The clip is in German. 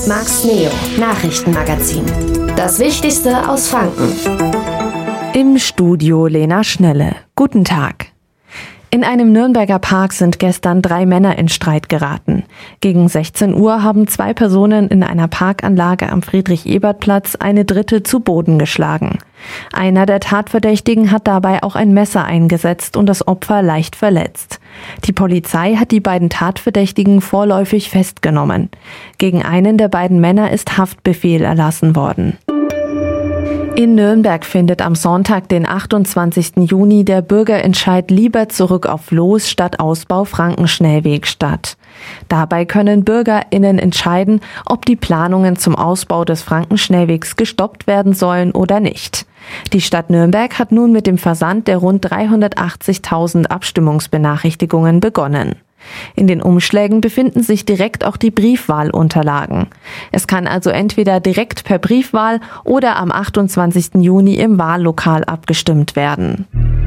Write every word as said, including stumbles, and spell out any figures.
Max Neo Nachrichtenmagazin. Das Wichtigste aus Franken. Im Studio Lena Schnelle. Guten Tag. In einem Nürnberger Park sind gestern drei Männer in Streit geraten. Gegen sechzehn Uhr haben zwei Personen in einer Parkanlage am Friedrich-Ebert-Platz eine dritte zu Boden geschlagen. Einer der Tatverdächtigen hat dabei auch ein Messer eingesetzt und das Opfer leicht verletzt. Die Polizei hat die beiden Tatverdächtigen vorläufig festgenommen. Gegen einen der beiden Männer ist Haftbefehl erlassen worden. In Nürnberg findet am Sonntag, den achtundzwanzigsten Juni, der Bürgerentscheid Lieber zurück auf Los statt Ausbau Frankenschnellweg statt. Dabei können BürgerInnen entscheiden, ob die Planungen zum Ausbau des Frankenschnellwegs gestoppt werden sollen oder nicht. Die Stadt Nürnberg hat nun mit dem Versand der rund dreihundertachtzigtausend Abstimmungsbenachrichtigungen begonnen. In den Umschlägen befinden sich direkt auch die Briefwahlunterlagen. Es kann also entweder direkt per Briefwahl oder am achtundzwanzigsten Juni im Wahllokal abgestimmt werden.